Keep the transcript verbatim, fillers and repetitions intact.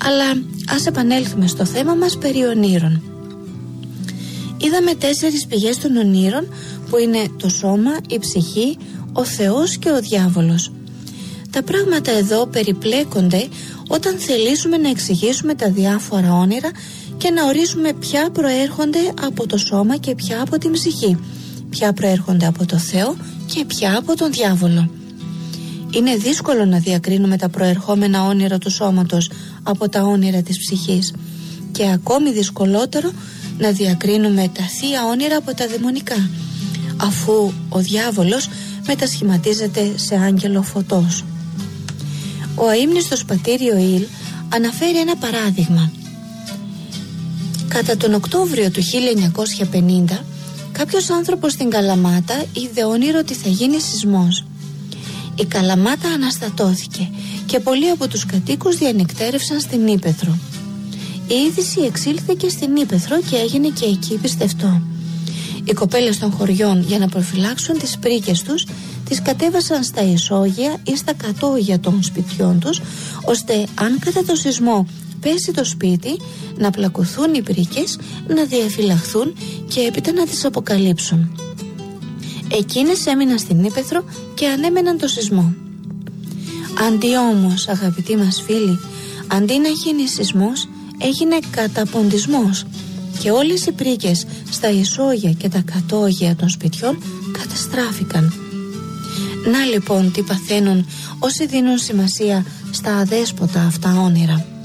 Αλλά ας επανέλθουμε στο θέμα μας περί ονείρων. Είδαμε τέσσερις πηγές των ονείρων, που είναι το σώμα, η ψυχή, ο Θεός και ο διάβολος. Τα πράγματα εδώ περιπλέκονται όταν θελήσουμε να εξηγήσουμε τα διάφορα όνειρα και να ορίσουμε ποια προέρχονται από το σώμα και ποια από την ψυχή, ποια προέρχονται από το Θεό και ποια από τον διάβολο. Είναι δύσκολο να διακρίνουμε τα προερχόμενα όνειρα του σώματος από τα όνειρα της ψυχής, και ακόμη δυσκολότερο να διακρίνουμε τα θεία όνειρα από τα δαιμονικά, αφού ο διάβολος μετασχηματίζεται σε άγγελο φωτός. Ο αείμνηστος πατήρ Ιωήλ αναφέρει ένα παράδειγμα. Κατά τον Οκτώβριο του χίλια εννιακόσια πενήντα, κάποιος άνθρωπος στην Καλαμάτα είδε όνειρο ότι θα γίνει σεισμός. Η Καλαμάτα αναστατώθηκε και πολλοί από τους κατοίκους διανυκτέρευσαν στην Ύπαιθρο. Η είδηση εξήλθε και στην Ύπαιθρο και έγινε και εκεί πιστευτό. Οι κοπέλες των χωριών, για να προφυλάξουν τις πρίκες τους, τις κατέβασαν στα ισόγεια ή στα κατόγεια των σπιτιών τους, ώστε αν κατά το σεισμό πέσει το σπίτι, να πλακωθούν οι πρίκες, να διαφυλαχθούν και έπειτα να τις αποκαλύψουν. Εκείνες έμειναν στην Ύπαιθρο και ανέμεναν το σεισμό. Αντί όμως, αγαπητοί μας φίλοι, αντί να γίνει σεισμός, έγινε καταποντισμός και όλες οι πρίκες στα ισόγεια και τα κατόγεια των σπιτιών καταστράφηκαν. Να λοιπόν τι παθαίνουν όσοι δίνουν σημασία στα αδέσποτα αυτά όνειρα.